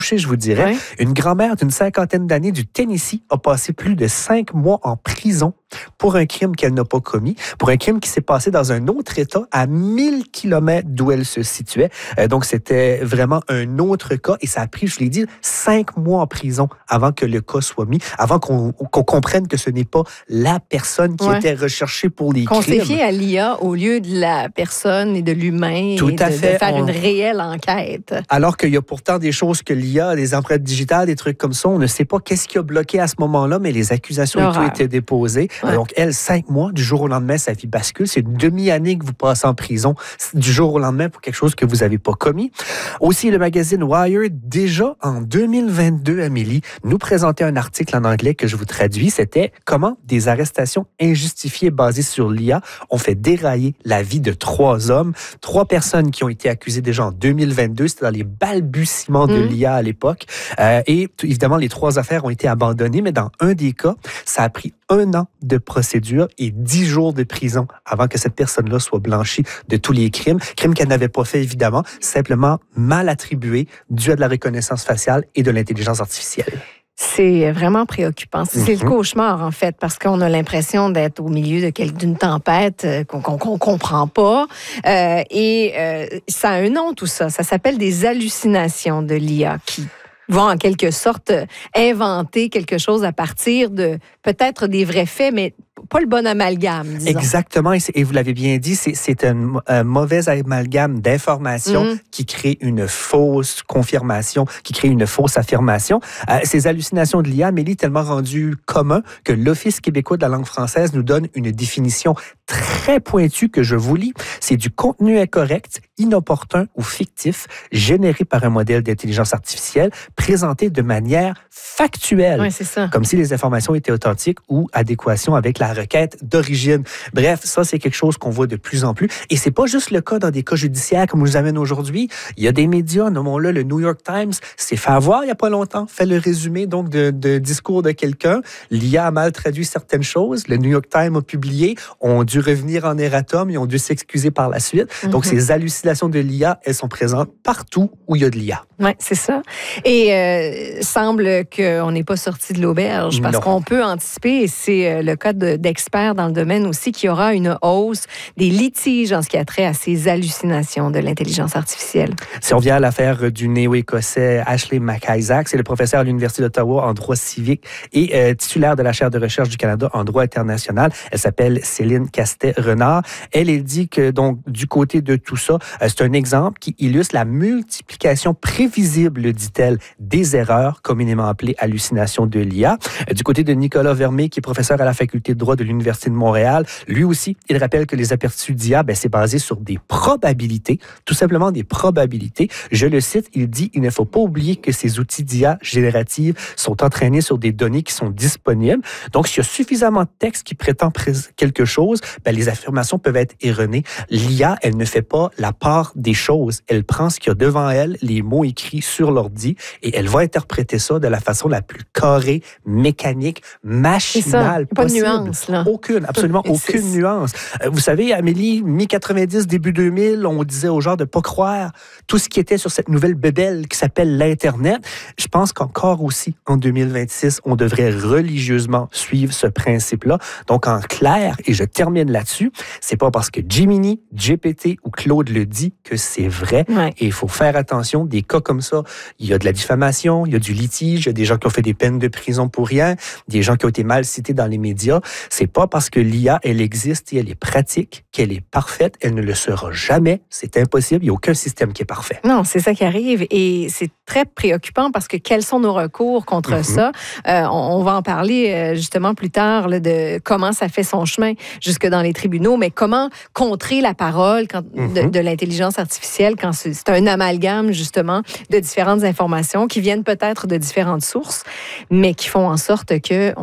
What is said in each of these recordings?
je vous dirais. Ouais. Une grand-mère d'une 50aine d'années du Tennessee a passé plus de 5 mois en prison pour un crime qu'elle n'a pas commis, pour un crime qui s'est passé dans un autre État à 1000 kilomètres d'où elle se situait. Donc, c'était vraiment un autre cas et ça a pris, je l'ai dit, 5 mois en prison avant que le cas soit mis, avant qu'on comprenne que ce n'est pas la personne qui était recherchée pour les crimes. Qu'on s'est fié à l'IA au lieu de la personne et de l'humain Tout à fait. De faire une réelle enquête. Alors qu'il y a pourtant des choses que l'IA, des empreintes digitales, des trucs comme ça, on ne sait pas qu'est-ce qui a bloqué à ce moment-là, mais les accusations et tout étaient déposées. Ouais. Donc, elle, 5 mois, du jour au lendemain, sa vie bascule. C'est une demi-année que vous passez en prison du jour au lendemain pour quelque chose que vous n'avez pas commis. Aussi, le magazine Wired, déjà en 2022, Amélie, nous présentait un article en anglais que je vous traduis. C'était « Comment des arrestations injustifiées basées sur l'IA ont fait dérailler la vie de 3 hommes. » 3 personnes qui ont été accusées déjà en 2022. C'était dans les balbutiements de l'IA à l'époque. Et évidemment, les 3 affaires ont été abandonnées, mais dans un des cas, ça a pris 1 an de procédure et 10 jours de prison avant que cette personne-là soit blanchie de tous les crimes. Crimes qu'elle n'avait pas fait, évidemment, simplement mal attribués, dû à de la reconnaissance faciale et de l'intelligence artificielle. C'est vraiment préoccupant. C'est le cauchemar, en fait, parce qu'on a l'impression d'être au milieu d'une tempête qu'on comprend pas. Ça a un nom, tout ça. Ça s'appelle des hallucinations de l'IA qui vont en quelque sorte inventer quelque chose à partir de peut-être des vrais faits, mais pas le bon amalgame, disons. Exactement, et vous l'avez bien dit, c'est un mauvais amalgame d'informations qui crée une fausse confirmation, qui crée une fausse affirmation. Ces hallucinations de l'IA, Amélie, tellement rendues communes que l'Office québécois de la langue française nous donne une définition très pointue que je vous lis. C'est du contenu incorrect, inopportun ou fictif, généré par un modèle d'intelligence artificielle, présenté de manière factuelle. Oui, c'est ça. Comme si les informations étaient authentiques ou adéquation avec la requête d'origine. Bref, ça, c'est quelque chose qu'on voit de plus en plus. Et c'est pas juste le cas dans des cas judiciaires comme on nous amène aujourd'hui. Il y a des médias, nommons-le, le New York Times, s'est fait avoir il n'y a pas longtemps, fait le résumé donc de discours de quelqu'un. L'IA a mal traduit certaines choses. Le New York Times a publié, ont dû revenir en erratum, ils ont dû s'excuser par la suite. Donc, ces hallucinations de l'IA, elles sont présentes partout où il y a de l'IA. Oui, c'est ça. Et semble qu'on n'est pas sorti de l'auberge parce qu'on peut anticiper, et c'est le cas d'experts dans le domaine aussi, qu'il y aura une hausse des litiges en ce qui a trait à ces hallucinations de l'intelligence artificielle. Si on vient à l'affaire du néo-écossais Ashley McIsaac, c'est le professeur à l'Université d'Ottawa en droit civique et titulaire de la chaire de recherche du Canada en droit international. Elle s'appelle Céline Castet-Renard. Elle dit que, donc, du côté de tout ça, c'est un exemple qui illustre la multiplication prévisible, dit-elle, des erreurs communément appelées hallucinations de l'IA. Du côté de Nicolas Vermé, qui est professeur à la faculté de droit de l'Université de Montréal, lui aussi, il rappelle que les aperçus d'IA, c'est basé sur des probabilités, tout simplement des probabilités. Je le cite, il dit « Il ne faut pas oublier que ces outils d'IA générative sont entraînés sur des données qui sont disponibles. Donc, s'il y a suffisamment de texte qui prétend quelque chose, les affirmations peuvent être erronées. L'IA, elle ne fait pas la part des choses. Elle prend ce qu'il y a devant elle, les mots écrits sur l'ordi, et elle va interpréter ça de la façon la plus carrée, mécanique, machinale possible. Pas de nuance, là. Aucune, absolument aucune nuance. Vous savez, Amélie, mi-90, début 2000, on disait aux gens de ne pas croire tout ce qui était sur cette nouvelle bébelle qui s'appelle l'Internet. Je pense qu'encore aussi, en 2026, on devrait religieusement suivre ce principe-là. Donc, en clair, et je termine là-dessus, c'est pas parce que Gemini, GPT ou Claude le dit que c'est vrai. Ouais. Et il faut faire attention. Des cas comme ça, il y a de la diffamation, il y a du litige, il y a des gens qui ont fait des peines de prison pour rien, des gens qui ont été mal cités dans les médias. C'est pas parce que l'IA, elle existe et elle est pratique, qu'elle est parfaite. Elle ne le sera jamais. C'est impossible. Il n'y a aucun système qui est parfait. Non, c'est ça qui arrive. Et c'est très préoccupant parce que quels sont nos recours contre ça? On va en parler justement plus tard là, de comment ça fait son chemin jusque dans les tribunaux, mais comment contrer la parole de l'intelligence artificielle quand c'est un amalgame justement de différentes informations qui viennent peut-être de différentes sources, mais qui font en sorte que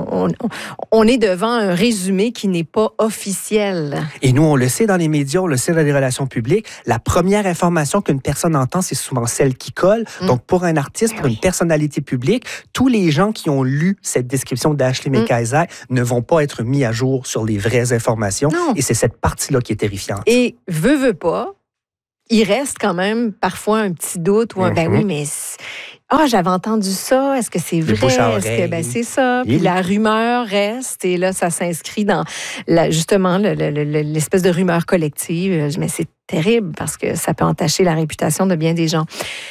on est devant un résumé qui n'est pas officiel. Et nous, on le sait dans les médias, on le sait dans les relations publiques, la première information qu'une personne entend, c'est souvent celle qui colle. Donc, pour un artiste, pour une personnalité publique, tous les gens qui ont lu cette description d'Ashley McIsaac ne vont pas être mis à jour sur les vraies informations. Non. Et c'est cette partie-là qui est terrifiante. Et veut pas, il reste quand même parfois un petit doute ou un oui, mais Ah, j'avais entendu ça. Est-ce que c'est vrai? Est-ce que c'est ça? Puis la rumeur reste et là, ça s'inscrit dans justement l'espèce de rumeur collective. Mais c'est terrible parce que ça peut entacher la réputation de bien des gens.